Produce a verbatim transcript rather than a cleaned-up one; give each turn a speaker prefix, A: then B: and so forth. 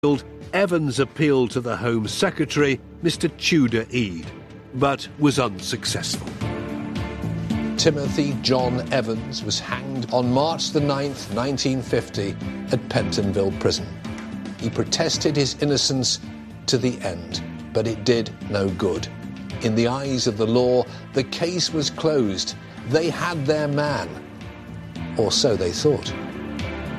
A: Evans appealed to the Home Secretary, Mister Tudor Ede, but was unsuccessful.
B: Timothy John Evans was hanged on March the ninth, nineteen fifty, at Pentonville Prison. He protested his innocence to the end, but it did no good. In the eyes of the law, the case was closed. They had their man, or so they thought.